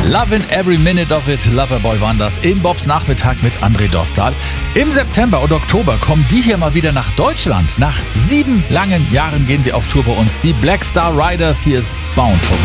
Lovin' Every Minute of It, Loverboy waren das in Bobs Nachmittag mit André Dostal. Im September und Oktober kommen die hier mal wieder nach Deutschland. Nach 7 langen Jahren gehen sie auf Tour bei uns. Die Black Star Riders, hier ist Bound for